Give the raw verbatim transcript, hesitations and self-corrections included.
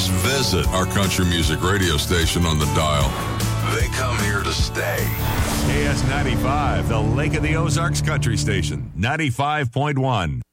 Just visit our country music radio station on the dial. They come here to stay. K S ninety-five, the Lake of the Ozarks Country Station, ninety-five point one.